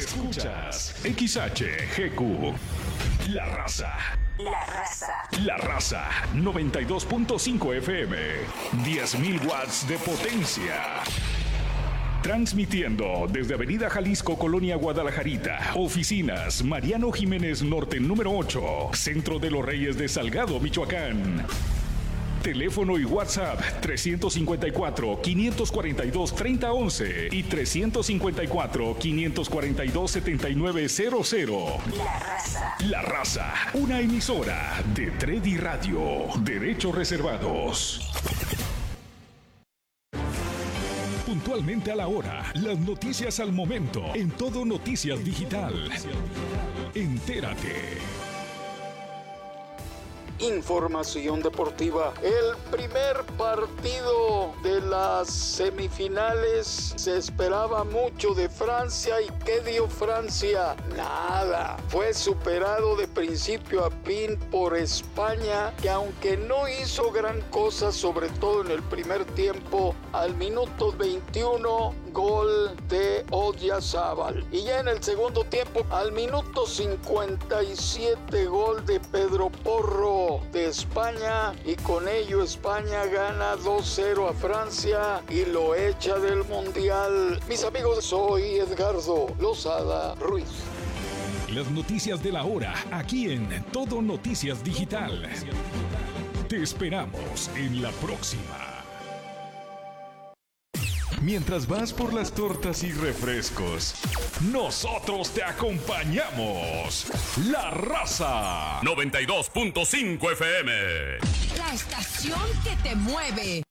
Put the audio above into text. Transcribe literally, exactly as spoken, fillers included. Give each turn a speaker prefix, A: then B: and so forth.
A: Escuchas X H G Q. La Raza.
B: La Raza.
A: La Raza. noventa y dos punto cinco F M. diez mil watts de potencia. Transmitiendo desde Avenida Jalisco, Colonia Guadalajarita. Oficinas Mariano Jiménez Norte número ocho. Centro de los Reyes de Salgado, Michoacán. Teléfono y WhatsApp trescientos cincuenta y cuatro, quinientos cuarenta y dos, treinta once y trescientos cincuenta y cuatro, quinientos cuarenta y dos, setenta y nueve cero cero.
B: La Raza.
A: La Raza, una emisora de Tredi Radio. Derechos reservados. Puntualmente a la hora, las noticias al momento, en Todo Noticias Digital. Entérate.
C: Información deportiva. El primer partido de las semifinales se esperaba mucho de Francia. ¿Y qué dio Francia? Nada. Fue superado de principio a fin por España, que aunque no hizo gran cosa, sobre todo en el primer tiempo, al minuto veintiuno, gol de Oyarzabal. Y ya en el segundo tiempo, al minuto cincuenta y siete, gol de Pedro Porro de España, y con ello España gana dos cero a Francia y lo echa del Mundial. Mis amigos, soy Edgardo Lozada Ruiz.
A: Las noticias de la hora, aquí en Todo Noticias Digital. Te esperamos en la próxima. Mientras vas por las tortas y refrescos, nosotros te acompañamos. La Raza.
D: noventa y dos punto cinco F M.
B: La estación que te mueve.